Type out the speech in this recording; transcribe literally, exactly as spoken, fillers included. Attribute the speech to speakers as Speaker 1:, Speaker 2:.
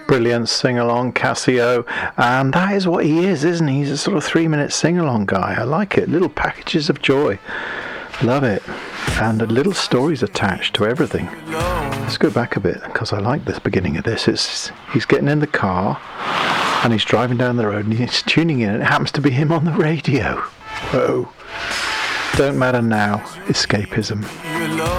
Speaker 1: Brilliant sing-along, Casio. And that is what he is, isn't he? He's a sort of three-minute sing-along guy. I like it. Little packages of joy. Love it. And little stories attached to everything. Let's go back a bit, because I like the beginning of this. It's He's getting in the car, and he's driving down the road, and he's tuning in, and it happens to be him on the radio. Oh. Don't matter now. Escapism.